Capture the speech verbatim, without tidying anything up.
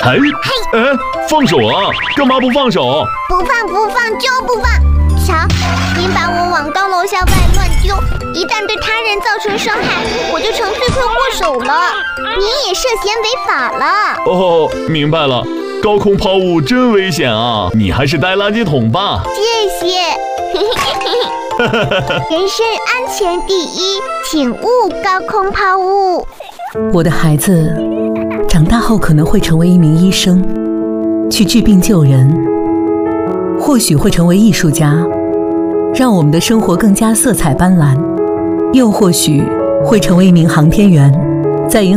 哎哎，放手啊！干嘛不放手？ 不放不放就不放！瞧，您把我往高楼下外乱丢，一旦对他人造成伤害，我就成罪魁祸首了。您也涉嫌违法了。 哦，明白了。高空抛物真危险啊！你还是带垃圾桶吧。 谢谢。人身安全第一，请勿高空抛物。 我的孩子长大后可能会成为一名医生，去治病救人，或许会成为艺术家，让我们的生活更加色彩斑斓，又或许会成为一名航天员，在银